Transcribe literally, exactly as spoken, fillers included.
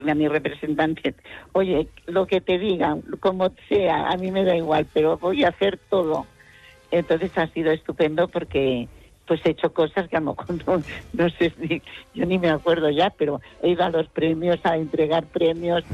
a mi representante, oye, lo que te digan, como sea, a mí me da igual, pero voy a hacer todo. Entonces ha sido estupendo porque pues he hecho cosas que a lo mejor no, no sé, ni, yo ni me acuerdo ya, pero he ido a los premios, a entregar premios.